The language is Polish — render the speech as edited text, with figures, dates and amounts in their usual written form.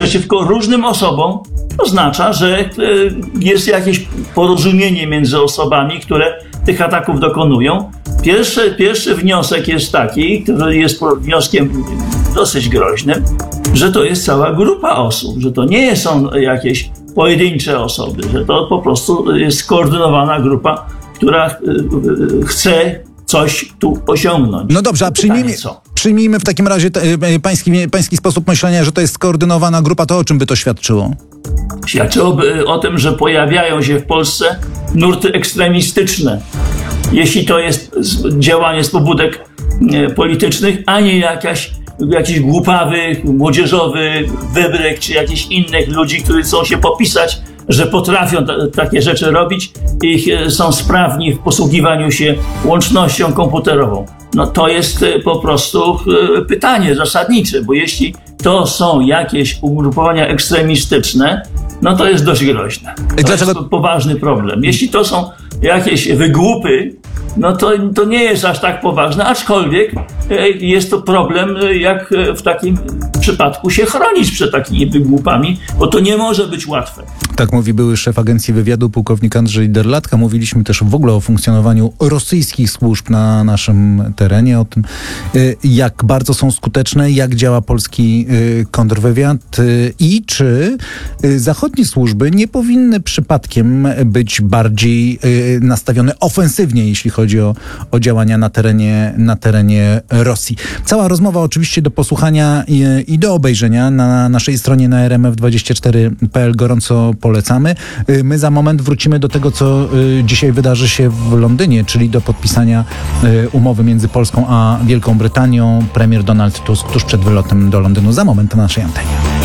przeciwko różnym osobom, oznacza, że jest jakieś porozumienie między osobami, które tych ataków dokonują. Pierwszy wniosek jest taki, który jest wnioskiem dosyć groźnym, że to jest cała grupa osób, że to nie są jakieś pojedyncze osoby, że to po prostu jest skoordynowana grupa, która chce coś tu osiągnąć. No dobrze, a przyjmijmy w takim razie pański sposób myślenia, że to jest skoordynowana grupa, to o czym by to świadczyło? Świadczyłoby o tym, że pojawiają się w Polsce nurty ekstremistyczne. Jeśli to jest działanie z pobudek politycznych, a nie jakiś głupawy, młodzieżowy wybryk, czy jakichś innych ludzi, którzy chcą się popisać, że potrafią takie rzeczy robić i są sprawni w posługiwaniu się łącznością komputerową. No to jest po prostu pytanie zasadnicze, bo jeśli to są jakieś ugrupowania ekstremistyczne, no to jest dość groźne. To jest poważny problem. Jeśli to są jakieś wygłupy, no to nie jest aż tak poważne, aczkolwiek jest to problem, jak w takim przypadku się chronić przed takimi wygłupami, bo to nie może być łatwe. Tak mówi były szef Agencji Wywiadu, pułkownik Andrzej Derlatka. Mówiliśmy też w ogóle o funkcjonowaniu rosyjskich służb na naszym terenie, o tym, jak bardzo są skuteczne, jak działa polski kontrwywiad i czy zachodnie służby nie powinny przypadkiem być bardziej nastawione ofensywnie, jeśli chodzi o działania na terenie Rosji. Cała rozmowa oczywiście do posłuchania i do obejrzenia na naszej stronie na rmf24.pl. Gorąco polecamy. My za moment wrócimy do tego, co dzisiaj wydarzy się w Londynie, czyli do podpisania umowy między Polską a Wielką Brytanią. Premier Donald Tusk tuż przed wylotem do Londynu. Za moment na naszej antenie.